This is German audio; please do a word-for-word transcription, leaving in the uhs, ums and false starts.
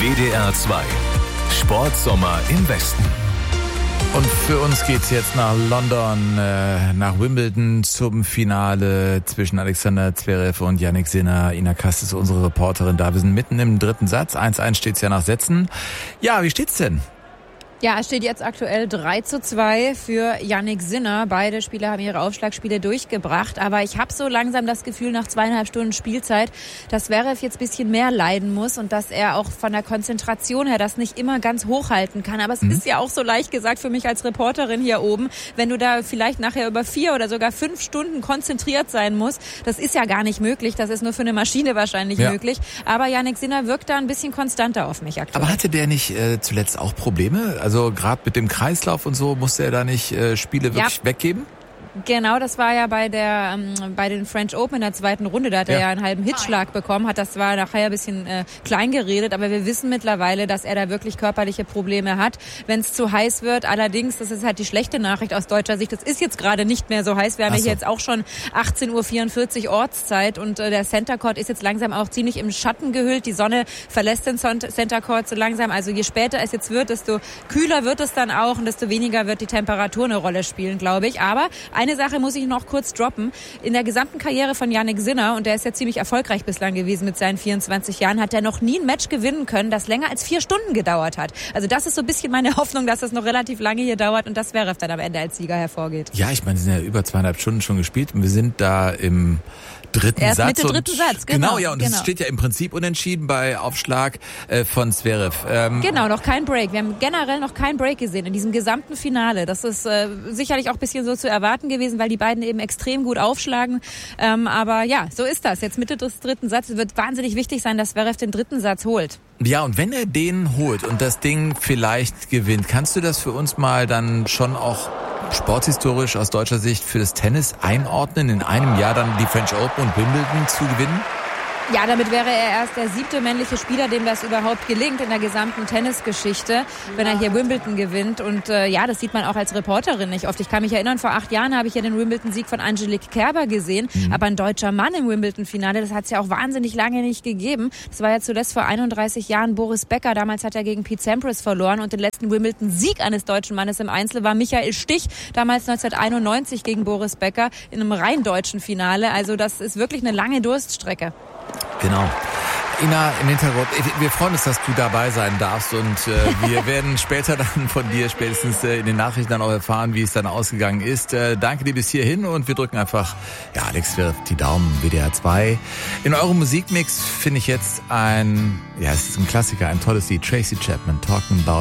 W D R zwei. Sportsommer im Westen. Und für uns geht's jetzt nach London, äh, nach Wimbledon zum Finale zwischen Alexander Zverev und Jannik Sinner. Ina Kast ist unsere Reporterin da. Wir sind mitten im dritten Satz. eins eins steht's ja nach Sätzen. Ja, wie steht's denn? Ja, es steht jetzt aktuell drei zu zwei für Jannik Sinner. Beide Spieler haben ihre Aufschlagspiele durchgebracht. Aber ich habe so langsam das Gefühl, nach zweieinhalb Stunden Spielzeit, dass Zverev jetzt ein bisschen mehr leiden muss und dass er auch von der Konzentration her das nicht immer ganz hochhalten kann. Aber es mhm. ist ja auch so leicht gesagt für mich als Reporterin hier oben, wenn du da vielleicht nachher über vier oder sogar fünf Stunden konzentriert sein musst. Das ist ja gar nicht möglich. Das ist nur für eine Maschine wahrscheinlich ja. möglich. Aber Jannik Sinner wirkt da ein bisschen konstanter auf mich aktuell. Aber hatte der nicht äh, zuletzt auch Probleme? Also Also gerade mit dem Kreislauf und so, musste er da nicht äh, Spiele wirklich ja. weggeben? Genau, das war ja bei der ähm, bei den French Open in der zweiten Runde, da hat ja. er ja einen halben Hitzschlag bekommen, hat das zwar nachher ein bisschen äh, klein geredet, aber wir wissen mittlerweile, dass er da wirklich körperliche Probleme hat, wenn es zu heiß wird. Allerdings, das ist halt die schlechte Nachricht aus deutscher Sicht, es ist jetzt gerade nicht mehr so heiß, wir haben ja so. jetzt auch schon achtzehn Uhr vierundvierzig Ortszeit und äh, der Center Court ist jetzt langsam auch ziemlich im Schatten gehüllt, die Sonne verlässt den Center Court so langsam, also je später es jetzt wird, desto kühler wird es dann auch und desto weniger wird die Temperatur eine Rolle spielen, glaube ich, aber eine Sache muss ich noch kurz droppen. In der gesamten Karriere von Jannik Sinner, und der ist ja ziemlich erfolgreich bislang gewesen mit seinen vierundzwanzig Jahren, hat er noch nie ein Match gewinnen können, das länger als vier Stunden gedauert hat. Also das ist so ein bisschen meine Hoffnung, dass das noch relativ lange hier dauert und dass Zverev dann am Ende als Sieger hervorgeht. Ja, ich meine, sie sind ja über zweieinhalb Stunden schon gespielt und wir sind da im dritten Erst Satz. Mitte dritten Satz, genau. Genau, ja, und genau. es steht ja im Prinzip unentschieden bei Aufschlag äh, von Zverev. Ähm, genau, noch kein Break. Wir haben generell noch kein Break gesehen in diesem gesamten Finale. Das ist äh, sicherlich auch ein bisschen so zu erwarten gewesen, weil die beiden eben extrem gut aufschlagen. Ähm, aber ja, so ist das. Jetzt Mitte des dritten Satzes wird wahnsinnig wichtig sein, dass Zverev den dritten Satz holt. Ja, und wenn er den holt und das Ding vielleicht gewinnt, kannst du das für uns mal dann schon auch sporthistorisch aus deutscher Sicht für das Tennis einordnen, in einem Jahr dann die French Open und Wimbledon zu gewinnen? Ja, damit wäre er erst der siebte männliche Spieler, dem das überhaupt gelingt in der gesamten Tennisgeschichte, wenn er hier Wimbledon gewinnt. Und äh, ja, das sieht man auch als Reporterin nicht oft. Ich kann mich erinnern, vor acht Jahren habe ich ja den Wimbledon-Sieg von Angelique Kerber gesehen. Mhm. Aber ein deutscher Mann im Wimbledon-Finale, das hat es ja auch wahnsinnig lange nicht gegeben. Das war ja zuletzt vor einunddreißig Jahren Boris Becker. Damals hat er gegen Pete Sampras verloren. Und den letzten Wimbledon-Sieg eines deutschen Mannes im Einzel war Michael Stich, damals neunzehnhunderteinundneunzig gegen Boris Becker in einem rein deutschen Finale. Also das ist wirklich eine lange Durststrecke. Genau. Ina, im Hintergrund, wir freuen uns, dass du dabei sein darfst und äh, wir werden später dann von dir spätestens äh, in den Nachrichten dann auch erfahren, wie es dann ausgegangen ist. Äh, danke dir bis hierhin und wir drücken einfach, ja, Alex wirft die Daumen, W D R zwei. In eurem Musikmix finde ich jetzt ein, ja, es ist ein Klassiker, ein tolles Lied, Tracy Chapman, Talking About